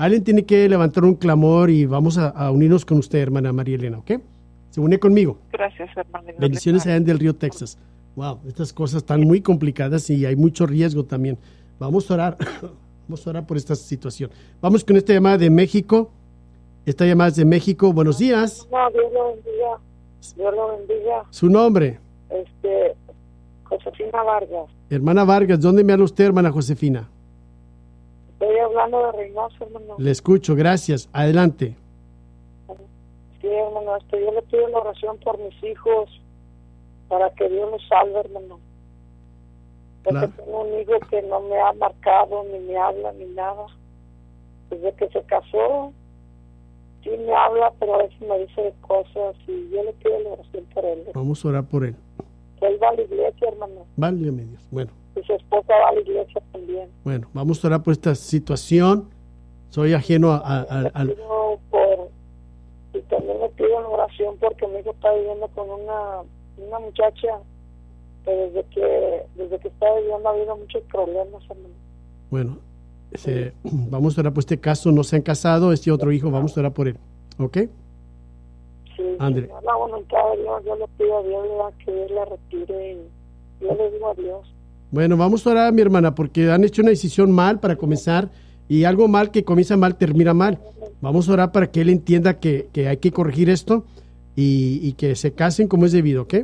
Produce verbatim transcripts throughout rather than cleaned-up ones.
alguien tiene que levantar un clamor y vamos a, a unirnos con usted, hermana María Elena, ¿ok? Se une conmigo. Gracias, hermano. Bendiciones allá en Del Río, Texas. Wow, estas cosas están muy complicadas y hay mucho riesgo también. Vamos a orar, vamos a orar por esta situación. Vamos con esta llamada de México. Esta llamada es de México. Buenos días. No, Dios lo bendiga. Dios lo bendiga. Su nombre. Este, Josefina Vargas. Hermana Vargas, ¿dónde me habla usted, hermana Josefina? Estoy hablando de Reynosa, hermano. Le escucho, gracias. Adelante. Sí, hermano, este, yo le pido la oración por mis hijos, para que Dios los salve, hermano. Porque Claro. tengo un hijo que no me ha marcado, ni me habla, ni nada. Desde que se casó, sí me habla, pero a veces me dice cosas y yo le pido la oración por él. Vamos a orar por él. Que él va a la iglesia, hermano. Válgame Dios. Bueno, Y su esposa va a la iglesia también. bueno, vamos a orar por esta situación. Soy ajeno a, a- a- Le al... pido por, y también le pido la oración porque mi hijo está viviendo con una, una muchacha que desde que desde que está viviendo ha habido muchos problemas, hermano. Bueno, se- vamos a orar por este caso. No se han casado, este otro hijo, vamos a orar por él. ¿Ok? Sí, André. si no es la voluntad de Dios, yo le pido a Dios ¿verdad? Que Dios la retire y yo le digo a Dios. Bueno, vamos a orar, mi hermana, porque han hecho una decisión mal para comenzar y algo mal que comienza mal termina mal. Vamos a orar para que él entienda que, que hay que corregir esto y, y que se casen como es debido, ¿ok?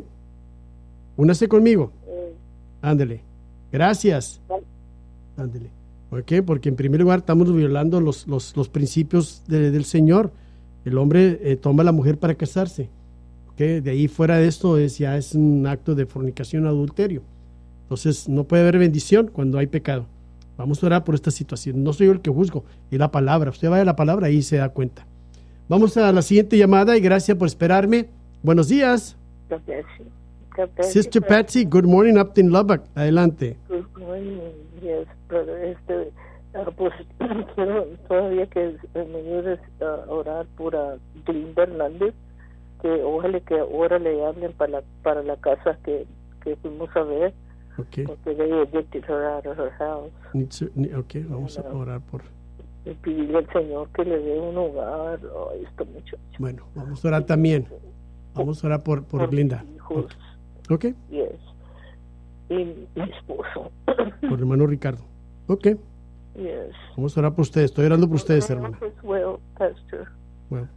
Únase conmigo. Eh, Ándele. Gracias. Ándele. ¿Ok? Porque en primer lugar estamos violando los, los, los principios de- del Señor. El hombre eh, toma a la mujer para casarse. ¿Ok? De ahí fuera de esto es, ya es un acto de fornicación, adulterio. Entonces no puede haber bendición cuando hay pecado. Vamos a orar por esta situación. No soy yo el que juzgo, es la palabra. Usted vaya a la palabra y se da cuenta. Vamos a la siguiente llamada y gracias por esperarme. Buenos días. God bless you. God bless Sister you, brother. Patsy, good morning up in Lubbock. Adelante. Good morning. Yes, brother. Este, ah, pues quiero todavía que me ayudes a orar por uh, Glinda Hernández, que ojalá que ahora le hablen para la, para la casa que, que fuimos a ver, Okay. porque they evicted her out of her house. Needs to- ne- ok, vamos a orar por... Y pedirle al Señor que le dé un hogar a esta muchacha. Bueno, vamos a orar también. Vamos a orar por, por Por Glinda. mis hijos. Ok, Yes. Y mi esposo. por hermano Ricardo. Ok, Yes. vamos a orar por ustedes. Estoy orando por ustedes, hermano. As well, Pastor. Well,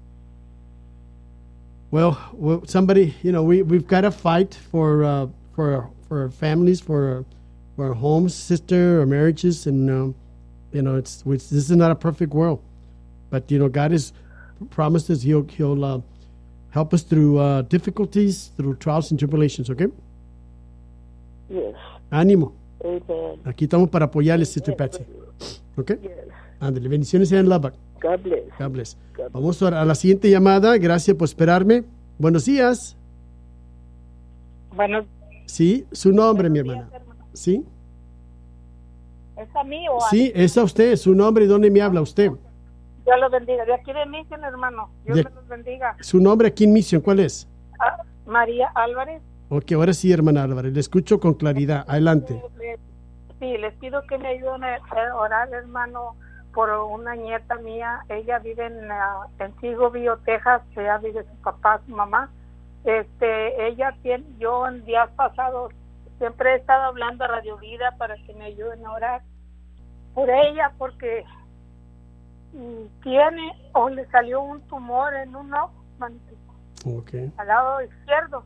well, well somebody, you know, we, we've got to fight for, uh, for, for our families, for, for our homes, sister, our marriages, and, um, you know, it's, it's, this is not a perfect world. But, you know, God has promised us he'll, he'll uh, help us through uh, difficulties, through trials and tribulations, okay? Yes. Ánimo. Amen. Aquí estamos para apoyarles, Sister Patsy. ¿Ok? Yes. Ándale, bendiciones en Lubbock. God bless. God bless. God Vamos a la siguiente llamada. Gracias por esperarme. Buenos días. Bueno, Sí, su nombre, mi buenos hermana. días, hermano. Sí, ¿Es a mí o a sí, es a usted. Su nombre y dónde me habla usted. Dios los bendiga. De aquí de Mission, hermano. Dios De- me los bendiga. Su nombre aquí en Mission, ¿cuál es? Ah, María Álvarez. Ok, ahora sí, hermana Álvarez. Le escucho con claridad. Adelante. Eh, Sí, les pido que me ayuden a a orar, hermano, por una nieta mía. Ella vive en, ah, en Seagoville, Texas. Ella vive su papá, su mamá. Este, ella tiene, yo en días pasados siempre he estado hablando a Radio Vida para que me ayuden a orar por ella, porque mm, tiene o le salió un tumor en un ojo, manito, Ok. al lado izquierdo,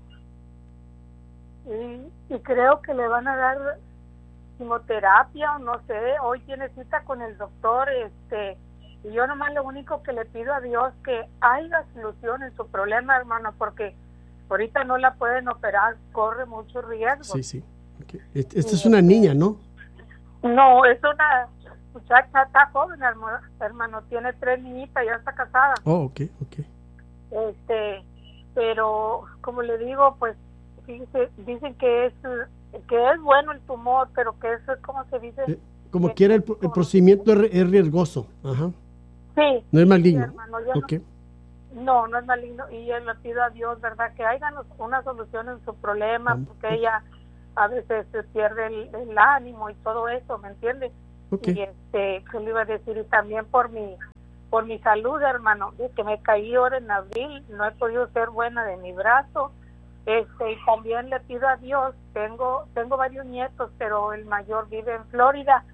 y, y creo que le van a dar quimioterapia o no sé. Hoy tiene cita con el doctor, este, y yo nomás lo único que le pido a Dios que haya solución en su problema, hermano, porque ahorita no la pueden operar, corre mucho riesgo. Sí, sí. Ok. Este- Esta es una niña, ¿no? No, es una muchacha, está joven, hermano, hermano, tiene tres niñitas, ya está casada. Oh, ok, ok. Este, pero como le digo, pues fíjese, dicen que es que es bueno el tumor, pero que eso es como se dice. Eh, Como quiera, el, pro- el procedimiento es, es riesgoso. Ajá. Sí. No es sí, maligno. hermano, yo no- Ok. No, no es maligno, y yo le pido a Dios, ¿verdad?, que haya una solución en su problema, Amén. porque ella a veces se pierde el, el ánimo y todo eso, ¿me entiende? Ok. Y este, ¿qué le iba a decir? Y también por mi por mi salud, hermano, de que me caí ahora en abril, no he podido ser buena de mi brazo. Este, y también le pido a Dios, tengo tengo varios nietos, pero el mayor vive en Florida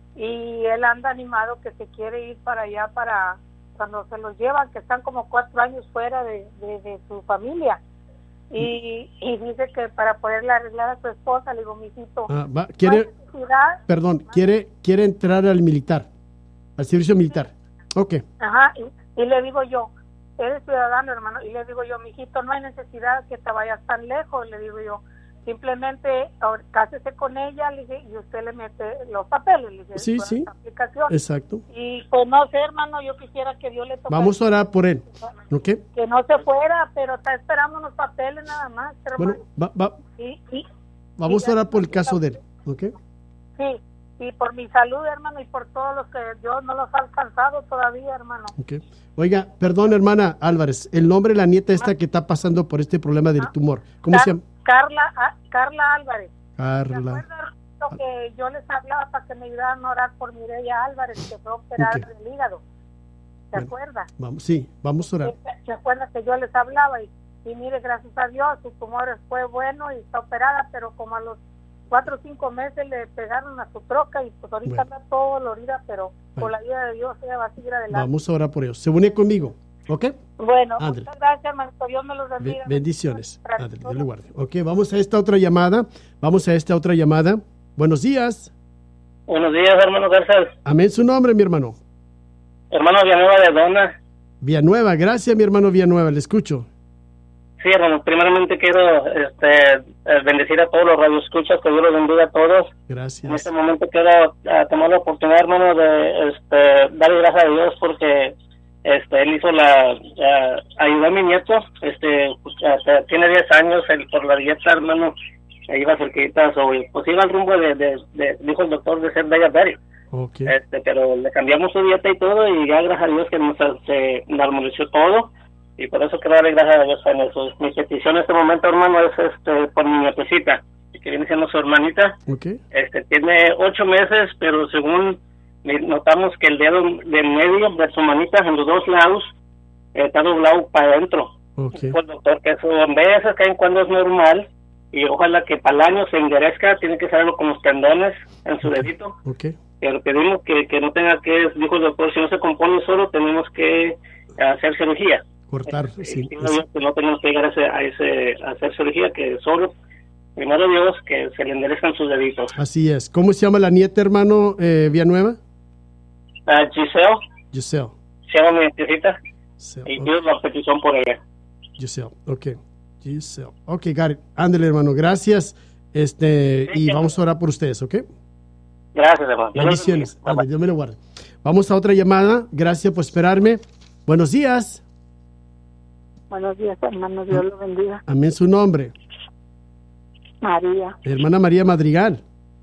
y él anda animado que se quiere ir para allá para cuando se los llevan, que están como cuatro años fuera de, de, de su familia. Y, y dice que para poderle arreglar a su esposa, le digo, mijito, ah, va, quiere, perdón, quiere quiere entrar al militar, al servicio militar. Ok. Ajá, y, y le digo yo, eres ciudadano, hermano, y le digo yo, mijito, no hay necesidad que te vayas tan lejos, le digo yo, simplemente ahora, cásese con ella, le dije, y usted le mete los papeles, le dije, sí, sí, aplicación. Exacto. Y pues no sé, hermano, yo quisiera que Dios le tocara. Vamos a orar por él, ¿ok? Que no se fuera, pero está esperando los papeles nada más, hermano. Bueno, va, va. Sí, sí. Vamos sí, a orar por el caso de él, ¿ok? Sí, y por mi salud, hermano, y por todos los que Dios no los ha alcanzado todavía, hermano. Okay. Oiga, perdón, hermana Álvarez, el nombre de la nieta esta que está pasando por este problema del tumor, ¿cómo Car- se llama? Carla, ah, Carla Álvarez. Carla. ¿Se acuerdan lo que yo les hablaba para que me ayudaran a orar por Mireya Álvarez, que fue operada Okay. del hígado? ¿Se Bueno, acuerda? Vamos, sí, vamos a orar. ¿Se, se acuerda que yo les hablaba? Y, y mire, gracias a Dios, su tumor fue bueno y está operada, pero como a los cuatro o cinco meses le pegaron a su troca y pues ahorita Bueno. está todo dolorida, pero Bueno. por la ayuda de Dios ella va a seguir adelante. Vamos a orar por ellos. Se une conmigo, ¿ok? Bueno, Ándale. muchas gracias, hermanito. Dios me los Be- bendiga. bendiciones. Gracias. Ándale, Dios le guarde. Ok, vamos a esta otra llamada. Vamos a esta otra llamada. Buenos días. Buenos días, hermano Garza. Amén su nombre, mi hermano. Hermano Villanueva de Dona. Villanueva, gracias, mi hermano Villanueva, le escucho. Sí, hermano, primeramente quiero este, eh, bendecir a todos los radioescuchas, que Dios los bendiga a todos. Gracias. En este momento quiero uh, tomar la oportunidad, hermano, de este, darle gracias a Dios porque este, él hizo la, uh, ayudó a mi nieto, este, uh, tiene diez años, él, por la dieta, hermano, iba cerquita, o pues iba al rumbo de, de, de, dijo el doctor, de ser diabético. Okay. Este, pero le cambiamos su dieta y todo, y ya gracias a Dios que nos se normalizó todo, y por eso quiero darle gracias a Dios en eso. Mi petición en este momento, hermano, es este por mi nietecita, que viene siendo su hermanita. Okay. Este, tiene ocho meses, pero según notamos que el dedo del medio de su manita, en los dos lados, eh, está doblado para adentro. Okay. Dijo el doctor que eso en veces caen cuando es normal, y ojalá que para el año se enderezca, tiene que saberlo con los tendones en su Okay. dedito. Okay. Pero pedimos que, que no tenga que, dijo el doctor, si no se compone solo, tenemos que hacer cirugía. Cortar, Eh, sí. y no, que no tenemos que llegar a, ese, a, ese, a hacer cirugía, que solo, primero Dios, que se le enderezcan sus deditos. Así es. ¿Cómo se llama la nieta, hermano eh, Villanueva? Uh, Giselle, Giselle. se llama mi nietecita, Giselle. y Okay. pido la petición por ella. Giselle. Ok. Giselle. Ok, got it. Ándale, hermano. Gracias. Este, y vamos a orar por ustedes, ¿ok? Gracias, hermano. Dios los Bendiciones. bendiga. Ándale, Dios me lo guarde. Vamos a otra llamada. Gracias por esperarme. Buenos días. Buenos días, hermano. Dios lo bendiga. Amén su nombre. María. Hermana María Madrigal.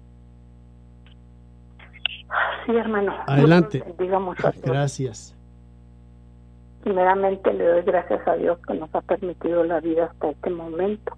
Sí, hermano. Adelante. Dios los bendiga mucho a todos. Gracias. Primeramente le doy gracias a Dios que nos ha permitido la vida hasta este momento.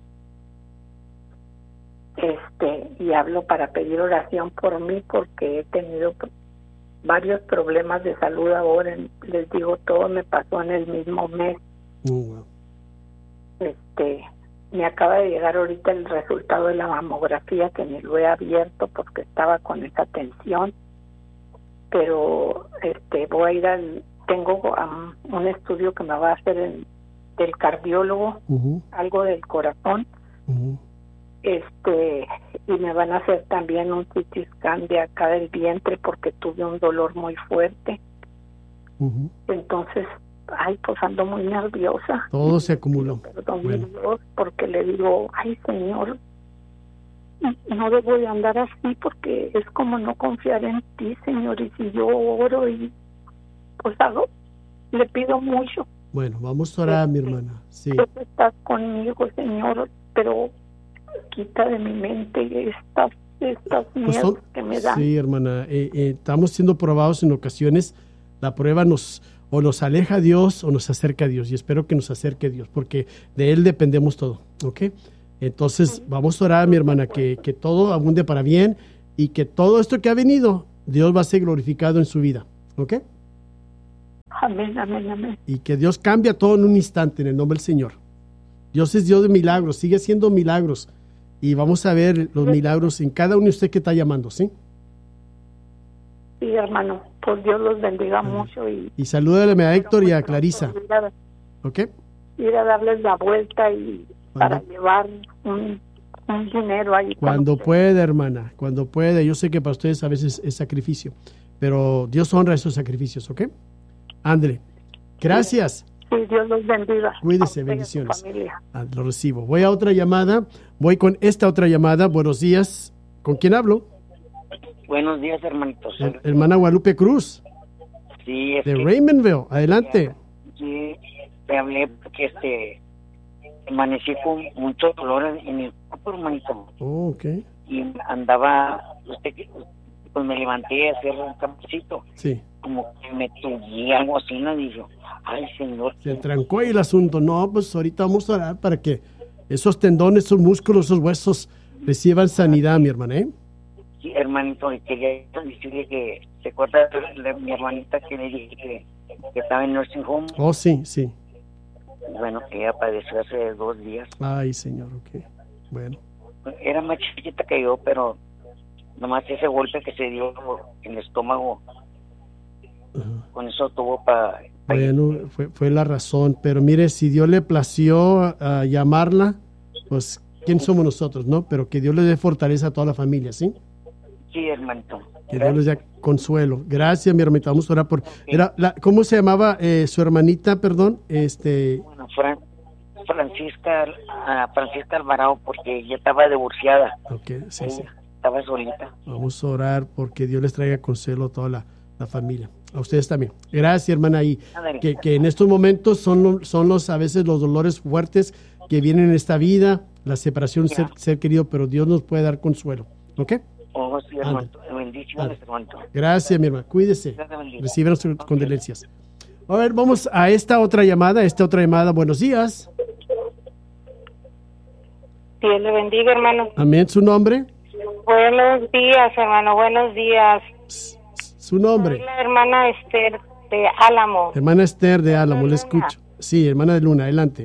Este, y hablo para pedir oración por mí porque he tenido varios problemas de salud ahora. Les digo, todo me pasó en el mismo mes. Oh, wow. Este, me acaba de llegar ahorita el resultado de la mamografía, que ni lo he abierto porque estaba con esa tensión, pero este voy a ir al, tengo um, un estudio que me va a hacer el, del cardiólogo, Uh-huh. algo del corazón, Uh-huh. este y me van a hacer también un C T scan de acá del vientre porque tuve un dolor muy fuerte. Uh-huh. Entonces, ay, pues ando muy nerviosa. Todo se acumuló. Perdón, Bueno. Dios, porque le digo, ay, Señor, no debo de andar así porque es como no confiar en ti, Señor, y si yo oro y pues hago, le pido mucho. Bueno, vamos a orar, mi hermana. Sí. Tú estás conmigo, Señor, pero quita de mi mente estas, estas Pues miedos son- que me dan. sí, hermana. Eh, eh, estamos siendo probados en ocasiones. La prueba nos o nos aleja a Dios o nos acerca a Dios. Y espero que nos acerque a Dios, porque de Él dependemos todo. ¿Ok? Entonces, vamos a orar, mi hermana, que, que todo abunde para bien y que todo esto que ha venido, Dios va a ser glorificado en su vida. ¿Ok? Amén, amén, amén. Y que Dios cambia todo en un instante en el nombre del Señor. Dios es Dios de milagros, sigue haciendo milagros. Y vamos a ver los milagros en cada uno de ustedes que está llamando, ¿sí? Sí, hermano, pues Dios los bendiga Amén. mucho. Y, y salúdale a Héctor y a Clarisa. ¿Ok? Ir a darles la vuelta y ¿Cuándo? Para llevar un, un dinero ahí. Cuando pueda, hermana, cuando pueda. Yo sé que para ustedes a veces es sacrificio, pero Dios honra esos sacrificios, ¿ok? Ándale. Gracias. Sí, Dios los bendiga. Cuídese, bendiciones. Ah, lo recibo. Voy a otra llamada. Voy con esta otra llamada. Buenos días. ¿Con quién hablo? Buenos días, hermanitos. Her- hermana Guadalupe Cruz. Sí, es de que, Raymondville. Adelante. Sí, te hablé porque este amanecí con mucho dolor en, en el cuerpo, hermanito. Oh, ok. Y andaba, usted, pues me levanté a hacer un campecito. Sí. Como que me tullí algo así, ¿no? Dije, ay, Señor. Se trancó ahí el asunto. No, pues ahorita vamos a orar para que esos tendones, esos músculos, esos huesos reciban sanidad, mi hermana, ¿eh? Sí, hermanito, y quería decirle que se acuerda de mi hermanita que le dije que, que estaba en nursing home. Oh, sí, sí. Bueno, ella padeció hace dos días. Ay, Señor, ok. Bueno. Era más chiquita que yo, pero nomás ese golpe que se dio en el estómago, uh-huh. con eso tuvo para... Pa bueno, fue, fue la razón, pero mire, si Dios le plació uh, llamarla, pues, ¿quién somos nosotros, no? Pero que Dios le dé fortaleza a toda la familia, ¿sí? Sí, hermanito. Que Dios les dé consuelo. Gracias, mi hermanita. Vamos a orar por... Okay. Era la, ¿cómo se llamaba eh, su hermanita, perdón? Este... Bueno, Fran, Francisca, uh, Francisca Alvarado, porque ella estaba divorciada. Ok, sí, sí. Estaba solita. Vamos a orar porque Dios les traiga consuelo a toda la, la familia. A ustedes también. Gracias, hermana. Y que, que en estos momentos son, son los a veces los dolores fuertes que vienen en esta vida, la separación, ser, ser querido, pero Dios nos puede dar consuelo. ¿Ok? Oh, sí, hermano. Bendiciones, hermano. Gracias, mi hermano. Cuídese. Recibe nuestras okay. condolencias. A ver, vamos a esta otra llamada. Esta otra llamada. Buenos días. Dios le bendiga, hermano. Amén. ¿Su nombre? Buenos días, hermano. Buenos días. ¿Su nombre? Soy la hermana Esther de Álamo. Hermana Esther de Álamo, le escucho. Sí, hermana de Luna, adelante.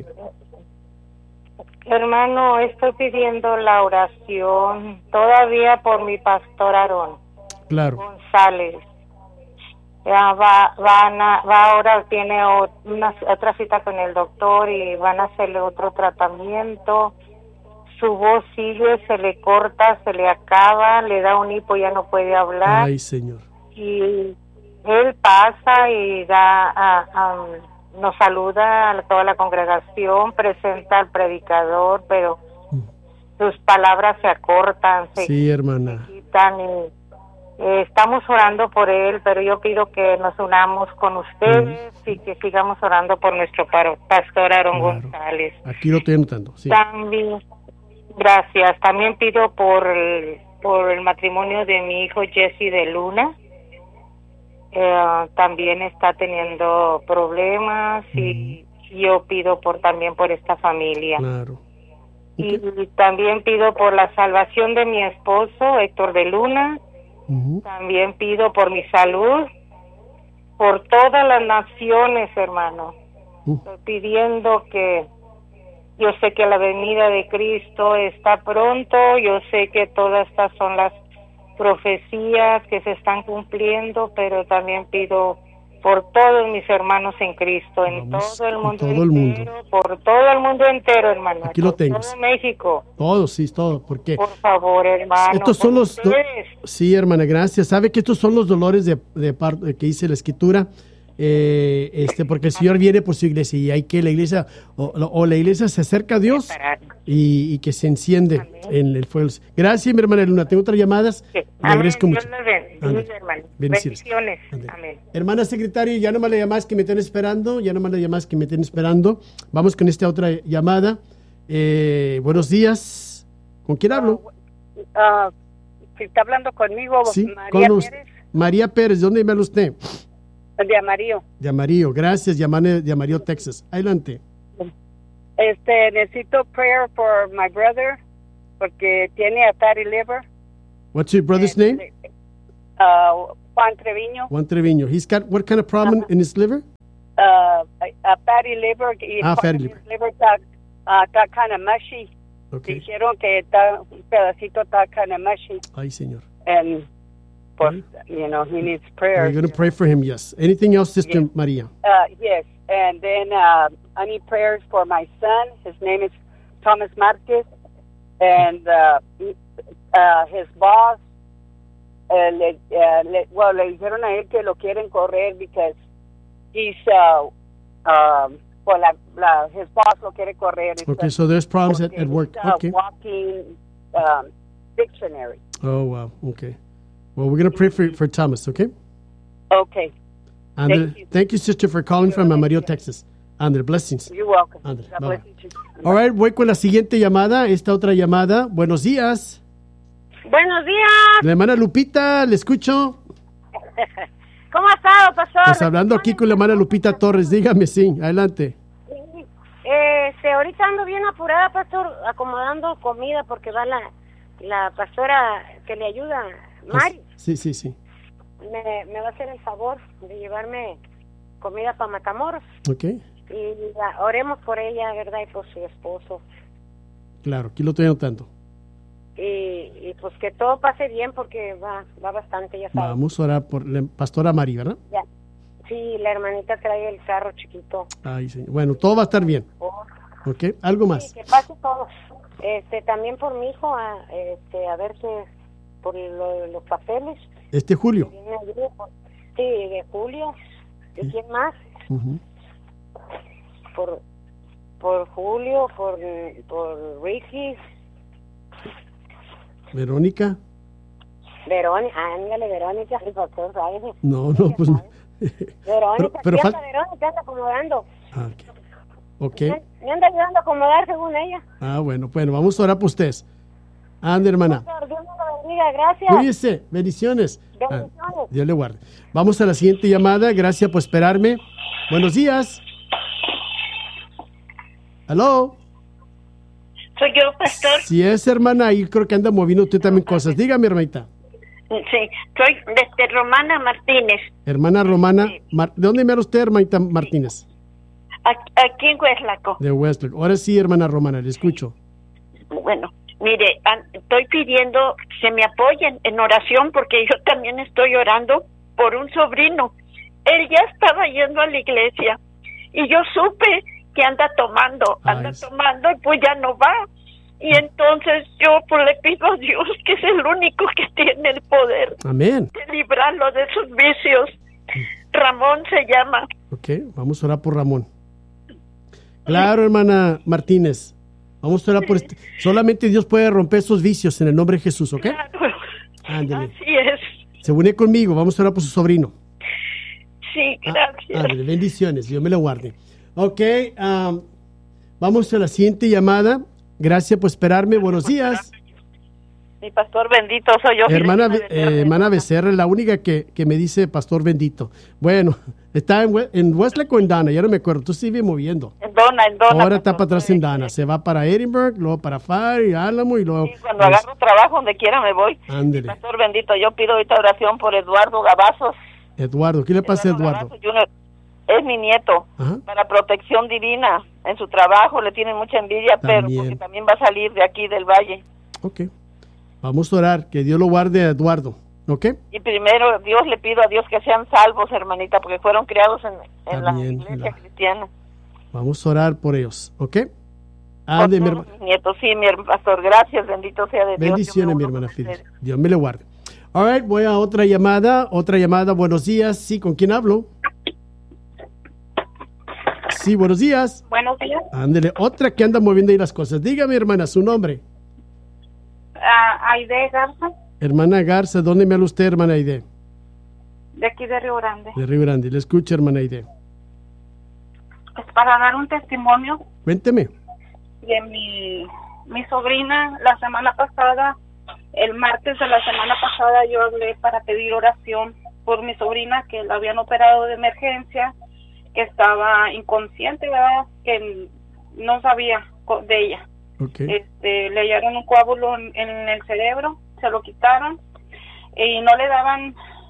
Hermano, estoy pidiendo la oración todavía por mi pastor Aarón. Claro. González. Ya va, van a, va ahora, tiene una, otra cita con el doctor y van a hacerle otro tratamiento. Su voz sigue, se le corta, se le acaba, le da un hipo, ya no puede hablar. Ay, Señor. Y él pasa y da a... a nos saluda a toda la congregación, presenta al predicador, pero sus palabras se acortan, se, sí, hermana. se quitan. Y, eh, estamos orando por él, pero yo pido que nos unamos con ustedes mm. y que sigamos orando por nuestro pastor Aarón claro. González. Aquí lo estoy anotando. Sí. También, gracias. También pido por el, por el matrimonio de mi hijo Jesse de Luna. Eh, también está teniendo problemas y uh-huh. yo pido por también por esta familia. Claro. Y, y también pido por la salvación de mi esposo Héctor de Luna. Uh-huh. También pido por mi salud, por todas las naciones, hermano. Uh-huh. Estoy pidiendo que yo sé que la venida de Cristo está pronto, yo sé que todas estas son las profecías que se están cumpliendo, pero también pido por todos mis hermanos en Cristo, en Vamos, todo el mundo todo entero, el mundo. por todo el mundo entero, hermano. Aquí lo tengo. Todo México. Todo, sí, todo. ¿Por qué? Por favor, hermano. Estos son los do- ustedes. Sí, hermana, gracias. ¿Sabe que estos son los dolores de, de parte que dice la Escritura? Eh, este, porque el Señor viene por su iglesia y hay que la iglesia o, o la iglesia se acerca a Dios y, y que se enciende Amén. En el fuego. Gracias, mi hermana Luna. Tengo otras llamadas. Sí. Le agradezco Amén. mucho. Bendiciones, hermano. Bendiciones. Amén. Hermana secretaria, ya no me le llamas que me estén esperando. Ya no me le llamas que me estén esperando. Vamos con esta otra llamada. Eh, buenos días. ¿Con quién hablo? Uh, uh, si está hablando conmigo, sí, María con Pérez. María Pérez, ¿de dónde me habla usted? De Amarillo. De Amarillo, gracias, de Amarillo, Texas. Adelante. Este, necesito prayer for my brother, porque tiene a fatty liver. What's your brother's and, name? Uh, Juan Treviño. Juan Treviño. He's got what kind of problem uh-huh. in his liver? uh, a, a fatty liver. Y Ah, part fatty of liver. his liver está, uh, está kind of mushy. Okay. Dijeron que está, un pedacito está kind of mushy. Ay, Señor. And, pues, you know, he needs prayer. We're going to pray for him, yes. Anything else, Sister Yes. Maria? Uh, yes, and then uh, I need prayers for my son. His name is Thomas Marquez, and uh, he- uh, his boss. Uh, le, uh, le, well, le dijeron a él que lo quieren correr because he's. Uh, um, well, la, la, his boss lo quiere correr. Okay, so there's problems at, porque at work. he's a Okay. walking um, dictionary. Oh, wow. Okay. Well, we're going to pray for, for Thomas, okay? Okay, And Thank you. thank you, sister, for calling from Amarillo, Texas. Andre, blessings. you're welcome. Ándale, God bye-bye. bless you too. All right, voy con la siguiente llamada. Esta otra llamada. Buenos días. Buenos días. La hermana Lupita, le escucho. ¿Cómo ha estado, pastor? Pues hablando aquí con la hermana Lupita Torres. Dígame, sí. Adelante. Eh, este, ahorita ando bien apurada, pastor, acomodando comida porque va la, la pastora que le ayuda, Mari. Sí, sí, sí. Me, me va a hacer el favor de llevarme comida para Matamoros. Ok. Y la- oremos por ella, ¿verdad? Y por su esposo. Claro, aquí lo estoy anotando. Y, y pues que todo pase bien porque va, va bastante, ya sabes. Vamos a orar por la pastora Mari, ¿verdad? Ya. Sí, la hermanita trae el carro chiquito. Ay, señor. Bueno, todo va a estar bien. Ok. ¿Algo Sí, más? que pase todo. Este, también por mi hijo, a, este, a ver que por lo- los papeles. Este Julio. que viene allí, por- sí, de Julio. ¿Y quién más? Ujú. Por, por Julio, por, por Ricky, Verónica. Verónica, ándale, Verónica, el doctor sabe. No, no, pues. Verónica, Pero- pero sí fal- anda, Verónica anda acomodando. Ah, ok. Ok. Me, me anda ayudando a acomodar según ella. Ah, bueno, bueno, vamos a orar por ustedes. Ande, hermana. Doctor, Dios me lo bendiga, gracias. Cuídese, bendiciones. Ah, Bendiciones. Dios le guarde. Vamos a la siguiente llamada. Gracias por esperarme. Buenos días. ¿Aló? Soy yo, pastor. Si es hermana, ahí creo que anda moviendo usted también cosas. Dígame, hermanita. Sí, soy desde Romana Martínez, Hermana Romana. Mar- ¿De dónde me habla usted, hermanita Martínez? aquí, aquí en Hueslaco. De Westbrook. Ahora sí, hermana Romana, le escucho. Bueno, mire, an- estoy pidiendo que se me apoyen en oración porque yo también estoy orando por un sobrino. Él ya estaba yendo a la iglesia y yo supe que anda tomando, anda Ay, sí. tomando y pues ya no va. Y entonces yo pues le pido a Dios, que es el único que tiene el poder Amén. de librarlo de sus vicios. Ramón se llama. Ok, vamos a orar por Ramón. Claro, hermana Martínez. Vamos a orar por este. Solamente Dios puede romper esos vicios en el nombre de Jesús, ¿ok? Claro, Ándale. así es. Se une conmigo. Vamos a orar por su sobrino. Sí, Ah, gracias. ándale, bendiciones. Dios me lo guarde. Ok, um, vamos a la siguiente llamada. Gracias por esperarme. Buenos días. Mi pastor bendito soy yo. Hermana, Filomena eh, Becerra. hermana Becerra, la única que, que me dice pastor bendito. Bueno, está en, We- en Westlake o en Dana, ya no me acuerdo. Tú sigues moviendo. En Dona, en Dona. Ahora está pastor. para atrás en Dana. Se va para Edinburgh, luego para Fire y Álamo y luego... Sí, cuando agarro trabajo, donde quiera me voy. Ándele. Pastor bendito, yo pido ahorita oración por Eduardo Gabazos. Eduardo, ¿qué le pasa a Eduardo? Gabazos Junior Es mi nieto. Ajá. Para protección divina. En su trabajo le tienen mucha envidia, pero También. porque también va a salir de aquí del valle. Ok. Vamos a orar, que Dios lo guarde a Eduardo. ¿Ok? Y primero, Dios le pido a Dios que sean salvos, hermanita, porque fueron criados en, en la También, iglesia la- cristiana. Vamos a orar por ellos. ¿Ok? Ande, mi Por herma- todos mis nietos, sí, mi hermano pastor, gracias, bendito sea de Dios. Bendiciones, Yo me mi uno hermana con Fidel. ustedes. Dios me lo guarde. All right, voy a otra llamada. Otra llamada. Buenos días. Sí, ¿con quién hablo? Sí, buenos días. Buenos días. Ándele, otra que anda moviendo ahí las cosas. Dígame, hermana, su nombre. Ah, Aide Garza, Hermana Garza, ¿dónde me habla usted, hermana Aide? de aquí de Río Grande. De Río Grande. Le escucho, hermana Aide. Es para dar un testimonio Cuénteme. de mi, mi sobrina. La semana pasada, el martes de la semana pasada, yo hablé para pedir oración por mi sobrina, que la habían operado de emergencia, que estaba inconsciente, ¿verdad? Que no sabía co- de ella. Ok. Este, le hallaron un coágulo en, en el cerebro, se lo quitaron y no le daban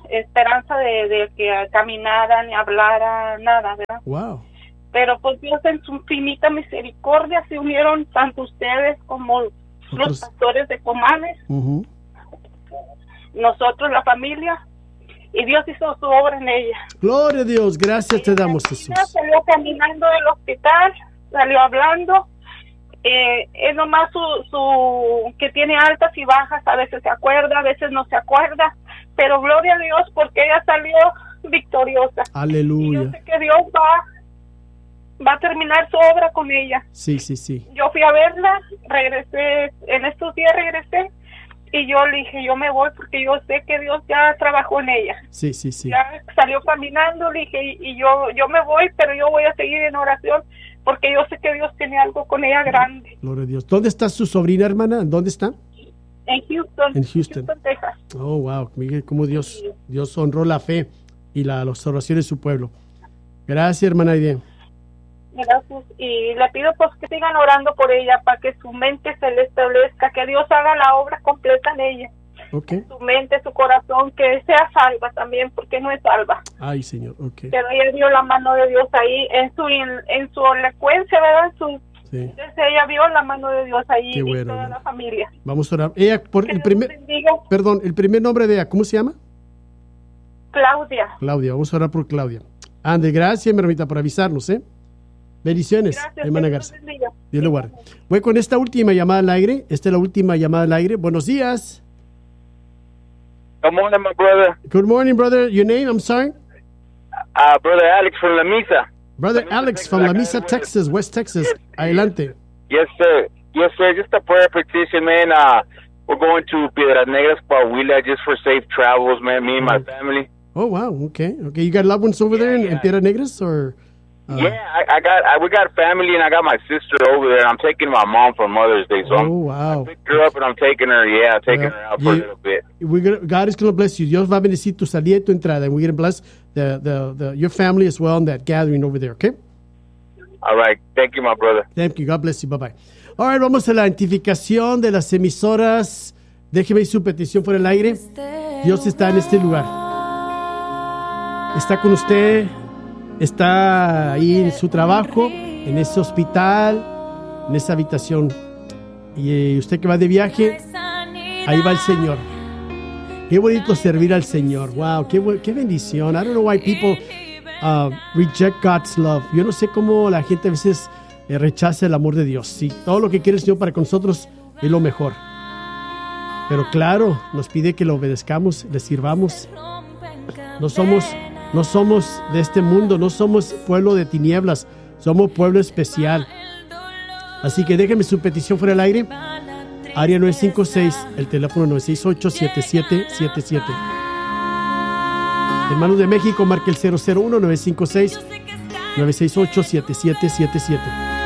esperanza de, de que caminara ni hablara, nada, ¿verdad? Wow. Pero pues Dios en su infinita misericordia se unieron tanto ustedes como Otros. los pastores de Comanes, Uh-huh. nosotros la familia, y Dios hizo su obra en ella. Gloria a Dios, gracias te damos, Jesús. Ella salió caminando del hospital, salió hablando, eh, es nomás su, su, que tiene altas y bajas, a veces se acuerda, a veces no se acuerda, pero gloria a Dios porque ella salió victoriosa. Y yo Aleluya. sé que Dios va, va a terminar su obra con ella. Sí, sí, sí. Yo fui a verla, regresé, en estos días regresé, y yo le dije, yo me voy porque yo sé que Dios ya trabajó en ella. Sí, sí, sí. Ya salió caminando, le dije, y, y yo yo me voy, pero yo voy a seguir en oración porque yo sé que Dios tiene algo con ella grande. Gloria a Diós. ¿Dónde está su sobrina, hermana? ¿Dónde está? En Houston, En Houston. Texas. Oh, wow. Miguel, cómo Dios, Dios honró la fe y la, las oraciones de su pueblo. Gracias, hermana Aide. Gracias. Y le pido pues que sigan orando por ella para que su mente se le establezca, que Dios haga la obra completa en ella. Ok. Su mente, su corazón, que sea salva también, porque no es salva. Ay, Señor, ok. Pero ella vio la mano de Dios ahí en su en, en su elocuencia, ¿verdad? En su, Sí. Entonces ella vio la mano de Dios ahí Qué y bueno, toda hermano. la familia. Vamos a orar. Ella, por Que el Dios primer, bendiga. perdón, el primer nombre de ella, ¿cómo se llama? Claudia. Claudia, vamos a orar por Claudia. Ande, gracias, mi hermanita, por avisarnos, ¿eh? Bendiciones, Gracias, hermana que Garza. Dios bendiga. Dios le guarde. Voy con esta última llamada al aire. Esta es la última llamada al aire. Buenos días. Good morning, my brother. Good morning, brother. Your name, I'm sorry? Uh, brother Alex from La Mesa. Brother Alex from La Mesa, Texas, West Texas. Adelante. Yes, sir. Yes, sir. Just a prayer petition, man. Uh, we're going to Piedras Negras, Coahuila, just for safe travels, man. Me and my family. Oh, wow. Okay. Okay. You got loved ones over there in, in Piedras Negras, or? Uh, yeah, I, I got. I, we got family, and I got my sister over there. And I'm taking my mom for Mother's Day, so Oh, I'm, wow. I picked her up, and I'm taking her. Yeah, taking Well, her out for a you- little bit. We're gonna, God is going to bless you. Dios va a bendecir tu salida y tu entrada. And we're going to bless the, the, the, your family as well in that gathering over there, okay? All right. Thank you, my brother. Thank you. God bless you. Bye-bye. All right, vamos a la identificación de las emisoras. Déjeme su petición por el aire. Dios está en este lugar. Está con usted. Está ahí en su trabajo, en ese hospital, en esa habitación. Y eh, usted que va de viaje, ahí va el Señor. Qué bonito servir al Señor. Wow, qué, bu- qué bendición. I don't know why people uh, reject God's love. Yo no sé cómo la gente a veces eh, rechaza el amor de Dios. Sí, todo lo que quiere el Señor para con nosotros es lo mejor. Pero claro, nos pide que lo obedezcamos, le sirvamos. No somos, no somos de este mundo, no somos pueblo de tinieblas, somos pueblo especial. Así que déjeme su petición fuera del aire. Área nueve cinco seis, el teléfono nueve seis ocho, siete siete siete siete. Hermanos de México, marque el cero cero uno, nueve cinco seis, nueve seis ocho, siete siete siete siete.